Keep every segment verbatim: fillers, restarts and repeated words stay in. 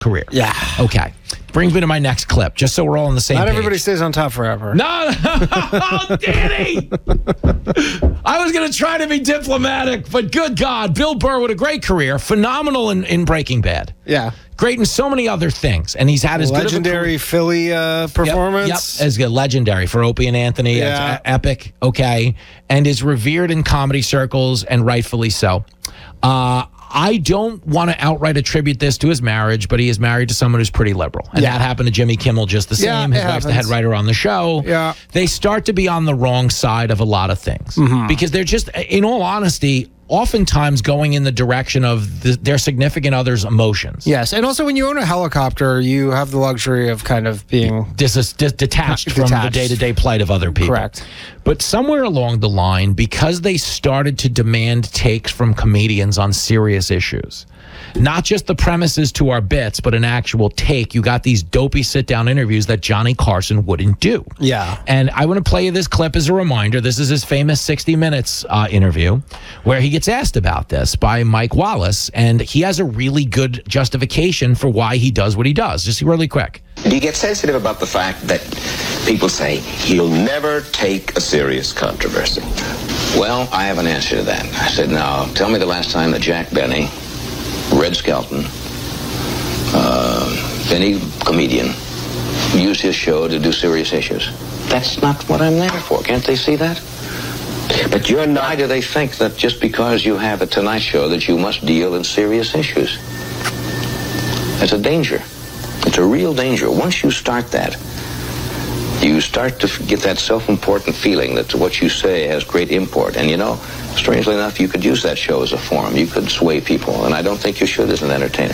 career. Yeah. Okay. Brings me to my next clip, just so we're all on the same Not page. everybody stays on top forever. No, oh, Danny! I was going to try to be diplomatic, but good God, Bill Burr with a great career, phenomenal in, in Breaking Bad. Yeah. Great in so many other things, and he's had his legendary Philly uh, performance. Yep, yep. As good, legendary for Opie and Anthony. Yeah. It's epic, okay, and is revered in comedy circles, and rightfully so. Uh, I don't want to outright attribute this to his marriage, but he is married to someone who's pretty liberal. And Yeah. that happened to Jimmy Kimmel just the Yeah, same. His it wife's the happens. head writer on the show. Yeah. They start to be on the wrong side of a lot of things. Mm-hmm. Because they're just, in all honesty, oftentimes going in the direction of the, their significant other's emotions. Yes, and also when you own a helicopter, you have the luxury of kind of being Dis- dis- detached from the Detached. day-to-day plight of other people. Correct. But somewhere along the line, because they started to demand takes from comedians on serious issues, not just the premises to our bits, but an actual take, you got these dopey sit-down interviews that Johnny Carson wouldn't do. Yeah. And I want to play you this clip as a reminder. This is his famous sixty minutes uh, interview where he gets asked about this by Mike Wallace, and he has a really good justification for why he does what he does. Just really quick. Do you get sensitive about the fact that people say he'll never take a serious controversy? Well, I have an answer to that. I said, now, tell me the last time that Jack Benny, Red Skelton, uh, any comedian, used his show to do serious issues. That's not what I'm there for. Can't they see that? But you're not. Why do they think that just because you have a Tonight Show that you must deal in serious issues? That's a danger. It's a real danger. Once you start that, you start to get that self-important feeling that what you say has great import. And you know, strangely enough, you could use that show as a forum. You could sway people, and I don't think you should as an entertainer.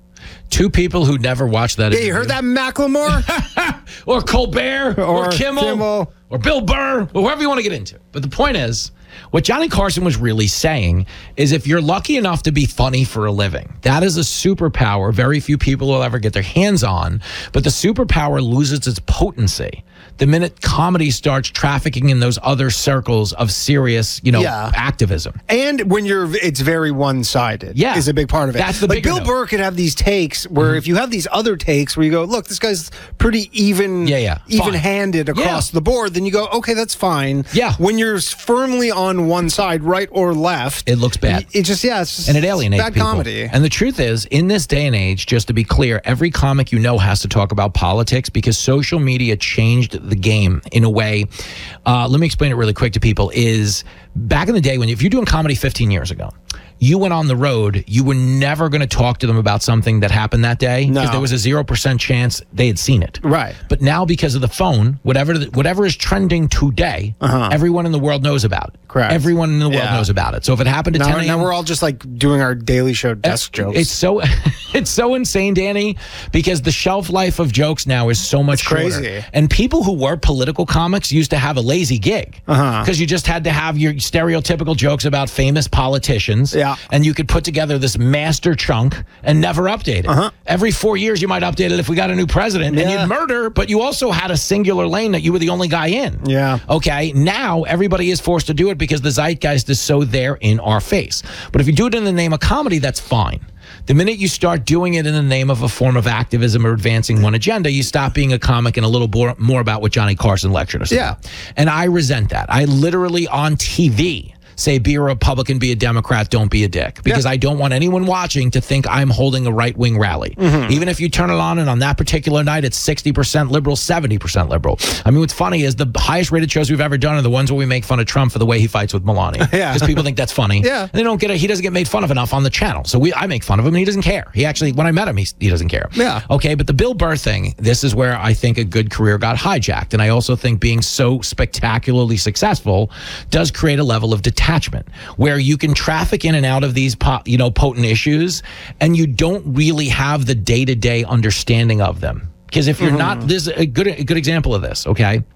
Two people who never watched that Yeah, interview. you heard that, Macklemore? or Colbert, or, Or Kimmel, Kimmel. or Bill Burr, or whoever you want to get into. But the point is, what Johnny Carson was really saying is if you're lucky enough to be funny for a living, that is a superpower very few people will ever get their hands on, but the superpower loses its potency the minute comedy starts trafficking in those other circles of serious, you know, Yeah. activism. And when you're, it's very one-sided. Yeah. Is a big part of it. That's the like bigger Bill note. Burr can have these takes where Mm-hmm. if you have these other takes where you go, look, this guy's pretty even, Yeah, yeah. even-handed across Yeah. the board, then you go, okay, that's fine. Yeah. When you're firmly on one side, right or left, It looks bad. It just, yeah, it's just And it alienates bad people. comedy. And the truth is, in this day and age, just to be clear, every comic you know has to talk about politics because social media changed the game in a way. Uh, let me explain it really quick to people. Is back in the day when if you're doing comedy fifteen years ago, you went on the road, you were never going to talk to them about something that happened that day because No. there was a zero percent chance they had seen it. Right. But now because of the phone, whatever whatever is trending today, Uh-huh. everyone in the world knows about it. Correct. Everyone in the world Yeah. knows about it. So if it happened at Now, ten a.m. now we're all just like doing our Daily Show desk jokes. It's so it's so insane, Danny, because the shelf life of jokes now is so much It's crazy. shorter. And people who were political comics used to have a lazy gig because Uh-huh. you just had to have your stereotypical jokes about famous politicians, Yeah. and you could put together this master chunk and never update it. Uh-huh. Every four years, you might update it if we got a new president, and Yeah. you'd murder, but you also had a singular lane that you were the only guy in. Yeah. Okay, now everybody is forced to do it because the zeitgeist is so there in our face. But if you do it in the name of comedy, that's fine. The minute you start doing it in the name of a form of activism or advancing one agenda, you stop being a comic and a little more, more about what Johnny Carson lectured us Yeah. about. And I resent that. I literally on T V say be a Republican, be a Democrat, don't be a dick. Because Yeah. I don't want anyone watching to think I'm holding a right-wing rally. Mm-hmm. Even if you turn it on and on that particular night it's sixty percent liberal, seventy percent liberal. I mean, what's funny is the highest rated shows we've ever done are the ones where we make fun of Trump for the way he fights with Melania. Yeah. Because people think that's funny. Yeah. And they don't get it. He doesn't get made fun of enough on the channel. So we, I make fun of him and he doesn't care. He actually, when I met him, he, he doesn't care. Yeah. Okay, but the Bill Burr thing, this is where I think a good career got hijacked. And I also think being so spectacularly successful does create a level of detachment where you can traffic in and out of these po- you know, potent issues and you don't really have the day-to-day understanding of them. Because if you're Mm-hmm. not, this is a good, a good example of this, okay?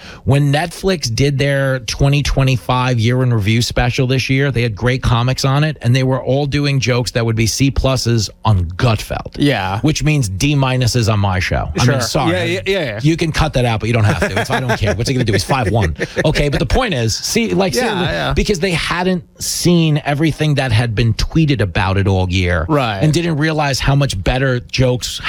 When Netflix did their twenty twenty-five year in review special this year, they had great comics on it, and they were all doing jokes that would be C pluses on Gutfeld. Yeah. Which means D minuses on my show. I Sure. mean, sorry. Yeah, yeah, yeah, yeah. You can cut that out, but you don't have to. It's, I don't care. What's he going to do? He's five one. Okay, but the point is, see, like, Yeah, see, yeah. because they hadn't seen everything that had been tweeted about it all year. Right. And didn't realize how much better jokes